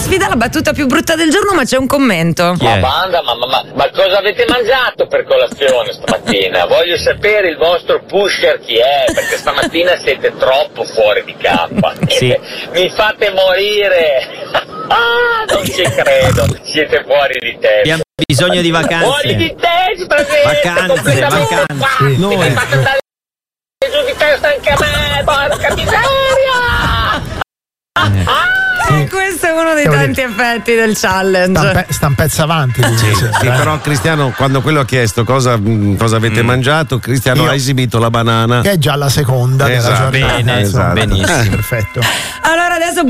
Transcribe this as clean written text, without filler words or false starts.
sfida la battuta più brutta del giorno, ma c'è un commento. Ma banda, ma cosa avete mangiato per colazione stamattina? Voglio sapere il vostro pusher chi è, perché stamattina siete troppo fuori di campo. Sì. Mi fate morire. Non ci credo, siete fuori di testa. Abbiamo bisogno di vacanze. Fuori di testa, Vacanze. Mi fate andare giù di testa anche a me, porca miseria! Questo è uno dei tanti effetti del challenge. Sta un pezzo avanti. Sì, però Cristiano, quando quello ha chiesto cosa avete mangiato, Cristiano ha esibito la banana. Che è già la seconda della giornata. Bene, insomma. benissimo. Perfetto. Allora adesso